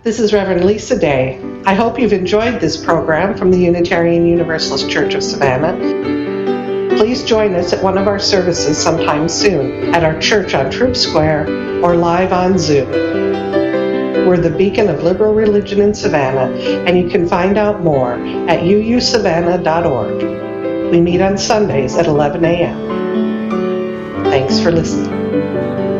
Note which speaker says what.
Speaker 1: This is Reverend Lisa Day. I hope you've enjoyed this program from the Unitarian Universalist Church of Savannah. Please join us at one of our services sometime soon at our church on Troop Square or live on Zoom. We're the beacon of liberal religion in Savannah, and you can find out more at uusavannah.org. We meet on Sundays at 11 a.m. Thanks for listening.